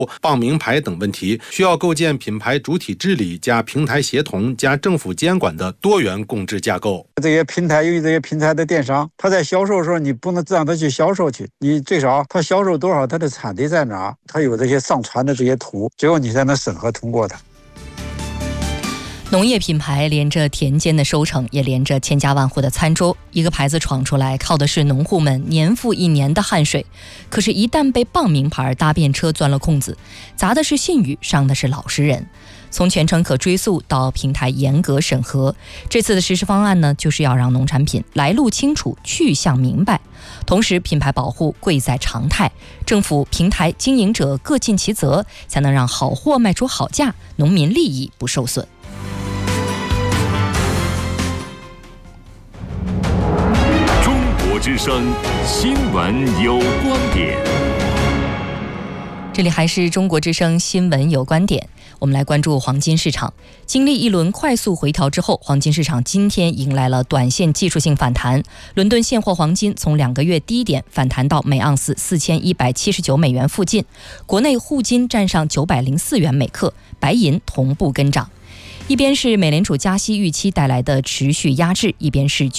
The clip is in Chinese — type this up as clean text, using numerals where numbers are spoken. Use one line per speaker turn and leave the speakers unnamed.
报名牌等问题，需要构建品牌主体治理加平台协同加政府监管的多元共治架构。
这些平台由于这些平台的电商，他在销售的时候，你不能让他去销售去，你最少他销售多少，他的产地在哪，他有这些上传的这些图，最后你才能审核通过的。
农业品牌连着田间的收成，也连着千家万户的餐桌。一个牌子闯出来，靠的是农户们年复一年的汗水。可是，一旦被傍名牌搭便车钻了空子，砸的是信誉，伤的是老实人。从全程可追溯到平台严格审核，这次的实施方案呢，就是要让农产品来路清楚、去向明白，同时品牌保护贵在常态，政府、平台经营者各尽其责，才能让好货卖出好价，农民利益不受损。
之声新闻有观点，
这里还是中国之声新闻有观点。我们来关注黄金市场。经历一轮快速回调之后，黄金市场今天迎来了短线技术性反弹。伦敦现货黄金从2个月低点反弹到每盎司4179美元附近，国内沪金站上904元每克，白银同步跟涨。一边是美联储加息预期带来的持续压制，一边是